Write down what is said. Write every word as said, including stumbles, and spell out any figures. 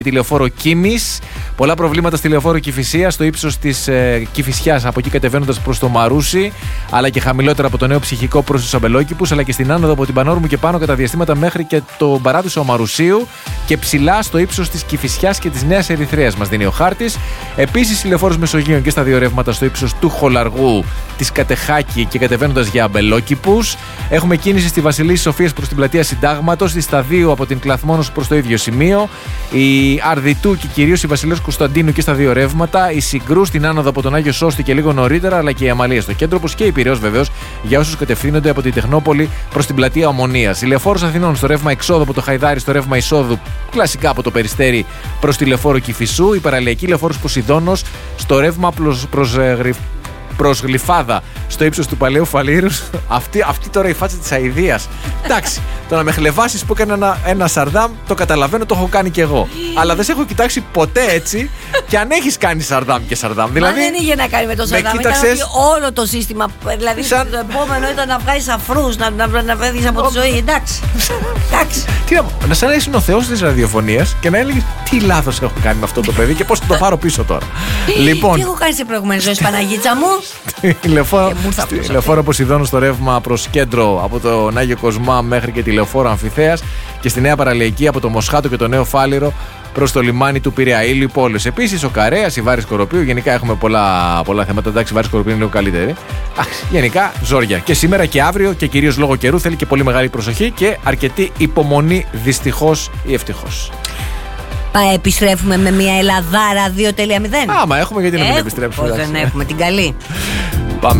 Τη λεωφόρο Κίμης. Πολλά προβλήματα στη λεωφόρο Κηφισίας, στο ύψος της ε, Κηφισιάς, από εκεί κατεβαίνοντας προς το Μαρούσι, αλλά και χαμηλότερα από το Νέο Ψυχικό προς τους Αμπελόκηπους, αλλά και στην άνοδο από την Πανόρμου και πάνω κατά διαστήματα μέχρι και το παράδεισο Μαρουσίου και ψηλά στο ύψος της Κηφισιάς και της Νέας Ερυθρέας, μας δίνει ο χάρτης. Επίσης, η λεωφόρος Μεσογείων και στα δύο ρεύματα στο ύψος του Χολαργού, της Κατεχάκη και κατεβαίνοντας για Αμπελόκηπους. Έχουμε κίνηση στη Βασιλής Σοφίας προς την πλατεία Συντάγματος, στη Σταδίου από την Κλαθμόνος προς το ίδιο σημείο. Η Αρδιτού και κυρίως η Βασιλέως Κωνσταντίνου και στα δύο ρεύματα. Η Συγκρού στην άνοδο από τον Άγιο Σώστη και λίγο νωρίτερα, αλλά και η Αμαλία στο κέντρο, όπως και η Πειραιώς βεβαίως για όσους κατευθύνονται από την Τεχνόπολη προς την πλατεία Ομονίας. Η λεωφόρος Αθηνών στο ρεύμα εξόδου από το Χαϊδάρι στο ρεύμα εισόδου, κλασικά από το Περιστέρι προς τη λεωφόρο Κηφισού. Η παραλιακή λεωφόρος Ποσειδώνος στο ρεύμα προς, προς, προς Γλυφάδα στο ύψος του Παλαιού Φαλήρους. Αυτή, αυτή τώρα η φάτσα της αηδίας. Εντάξει, το να με χλεβάσεις που έκανε ένα, ένα Σαρδάμ, το καταλαβαίνω, το έχω κάνει κι εγώ. Αλλά δεν σε έχω κοιτάξει ποτέ έτσι και αν έχεις κάνει Σαρδάμ και Σαρδάμ. Δηλαδή, μα δεν είχε να κάνει με το Σαρδάμ. Κοίταξες... Ήταν όλο το σύστημα. Δηλαδή σαν... το επόμενο ήταν να βγάλεις αφρούς, να, να, να, να φεύγεις από τη ζωή. Εντάξει. Εντάξει. Τι να, να σαν να ήσουν ο θεός της ραδιοφωνίας και να έλεγες τι λάθος έχω κάνει με αυτό το παιδί και πώς θα το πάρω πίσω τώρα. Λοιπόν. Τι έχω κάνει σε προηγούμενη ζωή, Παναγίτσα μου. Τη λεωφόρο Ποσειδώνου στο ρεύμα προς κέντρο από τον Άγιο Κοσμά μέχρι και τη λεωφόρο Αμφιθέας και στη Νέα Παραλιακή από το Μοσχάτο και το Νέο Φάληρο προς το λιμάνι του Πειραιά. Πόλης. Επίσης ο Καρέας, η Βάρη Σκοροπίου. Γενικά έχουμε πολλά, πολλά θέματα. Εντάξει, η Βάρη Σκοροπίου είναι λίγο καλύτερη. Αχ, γενικά ζόρια. Και σήμερα και αύριο και κυρίως λόγω καιρού θέλει και πολύ μεγάλη προσοχή και αρκετή υπομονή, δυστυχώς ή ευτυχώς. Επιστρέφουμε με μια Ελλαδάρα δύο τελεία μηδέν. Άμα έχουμε, γιατί να μην επιστρέψουμε. Πώς δεν έχουμε την καλή.